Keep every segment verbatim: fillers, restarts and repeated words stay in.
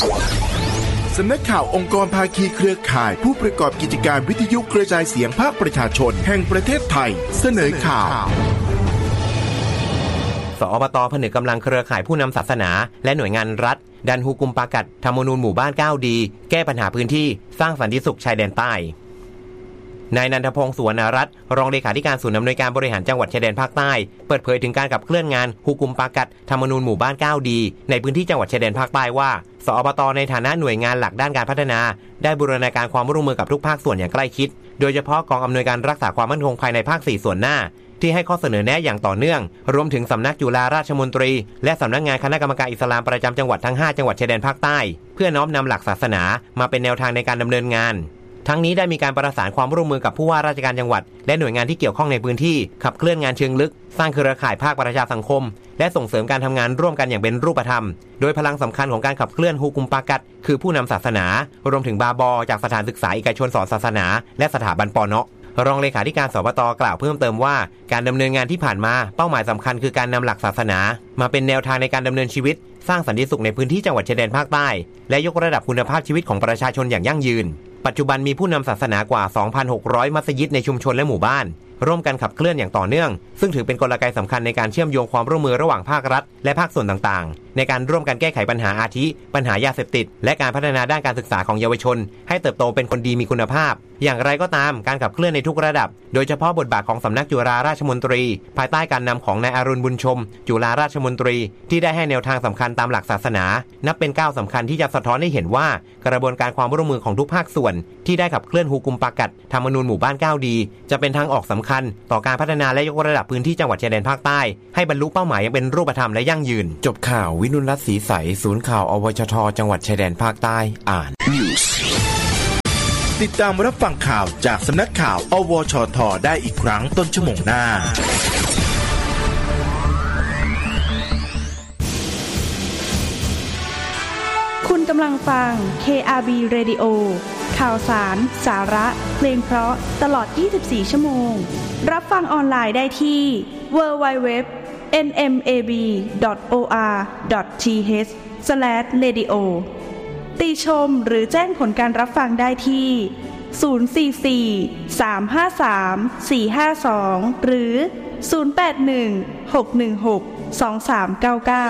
สำนักข่าวองค์กรภาคีเครือข่ายผู้ประกอบกิจการวิทยุกระจายเสียงภาคประชาชนแห่งประเทศไทยเสนอข่าวสอบต.ผนึกกำลังเครือข่ายผู้นำศาสนาและหน่วยงานรัฐดันฮุกุมปากัดธรรมนูญหมู่บ้านเก้าดีแก้ปัญหาพื้นที่สร้างสันติสุขชายแดนใต้นายนันทพงศ์สุวรรณรัตน์รองเลขาธิการศูนย์อำนวยการบริหารจังหวัดชายแดนภาคใต้เปิดเผยถึงการขับเคลื่อนงานฮุกุมปากัดธรรมนูญหมู่บ้านเก้าดีในพื้นที่จังหวัดชายแดนภาคใต้ว่าสอบต.ในฐานะหน่วยงานหลักด้านการพัฒนาได้บูรณาการความร่วมมือกับทุกภาคส่วนอย่างใกล้ชิดโดยเฉพาะกองอำนวยการรักษาความมั่นคงภายในภาคสี่ส่วนหน้าที่ให้ข้อเสนอแนะอย่างต่อเนื่องรวมถึงสำนักจุฬาราชมนตรีและสำนักงานคณะกรรมการอิสลามประจำจังหวัดทั้งห้าจังหวัดชายแดนภาคใต้เพื่อน้อมนำหลักศาสนามาเป็นแนวทางในการดำเนินงานทั้งนี้ได้มีการประสานความร่วมมือกับผู้ว่าราชการจังหวัดและหน่วยงานที่เกี่ยวข้องในพื้นที่ขับเคลื่อนงานเชิงลึกสร้างเครือข่ายภาคประชาสังคมและส่งเสริมการทำงานร่วมกันอย่างเป็นรูปธรรมโดยพลังสำคัญของการขับเคลื่อนฮุกุมปากัดคือผู้นำศาสนารวมถึงบาบอจากสถานศึกษาเอกชนสอนศาสนาและสถาบันปน.รองเลขาธิการสปต.กล่าวเพิ่มเติมว่าการดำเนินงานที่ผ่านมาเป้าหมายสำคัญคือการนำหลักศาสนามาเป็นแนวทางในการดำเนินชีวิตสร้างสันติสุขในพื้นที่จังหวัดชายแดนภาคใต้และยกระดับคุณภาพชีวิตของประชาชนอย่างยั่งยืนปัจจุบันมีผู้นำศาสนากว่า สองพันหกร้อย มัสยิดในชุมชนและหมู่บ้านร่วมกันขับเคลื่อนอย่างต่อเนื่องซึ่งถือเป็นกลไกสำคัญในการเชื่อมโยงความร่วมมือระหว่างภาครัฐและภาคส่วนต่างๆในการร่วมกันแก้ไขปัญหาอาทิปัญหายาเสพติดและการพัฒนาด้านการศึกษาของเยาวชนให้เติบโตเป็นคนดีมีคุณภาพอย่างไรก็ตามการขับเคลื่อนในทุกระดับโดยเฉพาะบทบาทของสำนักจุฬาราชมนตรีภายใต้การนำของนายอรุณบุญชมจุฬาราชมนตรีที่ได้ให้แนวทางสำคัญตามหลักศาสนานับเป็นก้าวสำคัญที่จะสะท้อนให้เห็นว่ากระบวนการความร่วมมือของทุกภาคส่วนที่ได้ขับเคลื่อนฮุกุมปากัดธรรมนูญหมู่บ้านเก้าดีจะเป็นทางออกสำคัญต่อการพัฒนาและยกระดับพื้นที่จังหวัดชายแดนภาคใต้ให้บรรลุเป้าหมายอย่างเป็นรูปธรรมและยั่งยืนจบข่าววินุรัตน์ศรีใสศูนย์ข่าวอวชทจังหวัดชายแดนภาคใต้อ่านติดตามรับฟังข่าวจากสำนักข่าวอวชทได้อีกครั้งต้นชั่วโมงหน้าคุณกำลังฟัง เค อาร์ บี Radio ข่าวสารสาระเพลงเพราะตลอดยี่สิบสี่ชั่วโมงรับฟังออนไลน์ได้ที่ ดับเบิลยู ดับเบิลยู ดับเบิลยู ดอท เอ็น เอ็ม เอ บี ดอท โอ อาร์ ดอท ที เอช สแลช เรดิโอ ติชมหรือแจ้งผลการรับฟังได้ที่ศูนย์ สี่ สี่ สาม ห้า สาม สี่ ห้า สองหรือศูนย์ แปด หนึ่ง หก หนึ่ง หก สอง สาม เก้า เก้า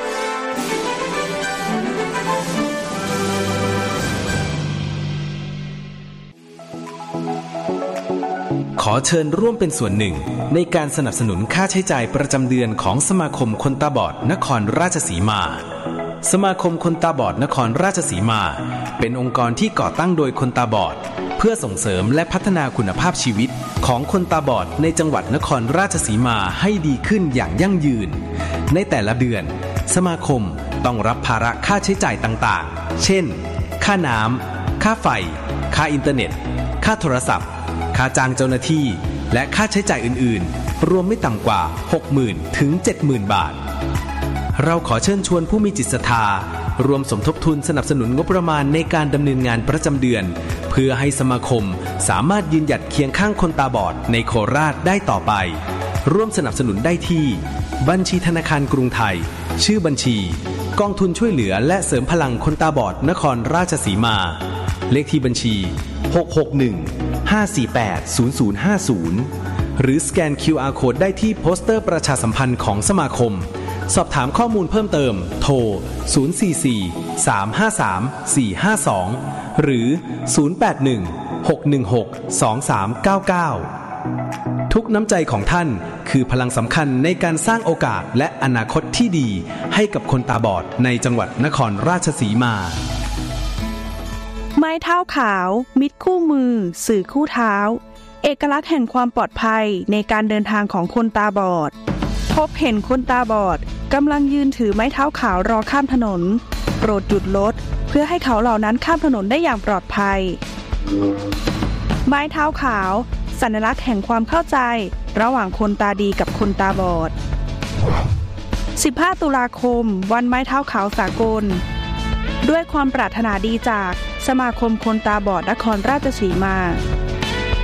ขอเชิญร่วมเป็นส่วนหนึ่งในการสนับสนุนค่าใช้จ่ายประจำเดือนของสมาคมคนตาบอดนครราชสีมาสมาคมคนตาบอดนครราชสีมาเป็นองค์กรที่ก่อตั้งโดยคนตาบอดเพื่อส่งเสริมและพัฒนาคุณภาพชีวิตของคนตาบอดในจังหวัดนครราชสีมาให้ดีขึ้นอย่างยั่งยืนในแต่ละเดือนสมาคมต้องรับภาระค่าใช้จ่ายต่างๆเช่นค่าน้ำค่าไฟค่าอินเทอร์เน็ตค่าโทรศัพท์ค่าจ้างเจ้าหน้าที่และค่าใช้จ่ายอื่นๆรวมไม่ต่ำกว่า หกหมื่น ถึง เจ็ดหมื่น บาทเราขอเชิญชวนผู้มีจิตศรัทธารวมสมทบทุนสนับสนุนงบประมาณในการดำเนินงานประจำเดือนเพื่อให้สมาคมสามารถยืนหยัดเคียงข้างคนตาบอดในโคราชได้ต่อไปร่วมสนับสนุนได้ที่บัญชีธนาคารกรุงไทยชื่อบัญชีกองทุนช่วยเหลือและเสริมพลังคนตาบอดนครราชสีมาเลขที่บัญชีหก หก หนึ่ง ห้า สี่ แปด ศูนย์ ศูนย์ ห้า ศูนย์หรือสแกน คิว อาร์ Code ได้ที่โปสเตอร์ประชาสัมพันธ์ของสมาคมสอบถามข้อมูลเพิ่มเติมโทรศูนย์ สี่ สี่ สาม ห้า สาม สี่ ห้า สองหรือศูนย์ แปด หนึ่ง หก หนึ่ง หก สอง สาม เก้า เก้าทุกน้ำใจของท่านคือพลังสำคัญในการสร้างโอกาสและอนาคตที่ดีให้กับคนตาบอดในจังหวัดนครราชสีมาไม้เท้าขาวมิตรคู่มือสื่อคู่เท้าเอกลักษณ์แห่งความปลอดภัยในการเดินทางของคนตาบอดพบเห็นคนตาบอดกำลังยืนถือไม้เท้าขาวรอข้ามถนนโปรดหยุดรถเพื่อให้เขาเหล่านั้นข้ามถนนได้อย่างปลอดภัยไม้เท้าขาวสัญลักษณ์แห่งความเข้าใจระหว่างคนตาดีกับคนตาบอดสิบห้าตุลาคมวันไม้เท้าขาวสากลด้วยความปรารถนาดีจากสมาคมคนตาบอดนครราชสีมา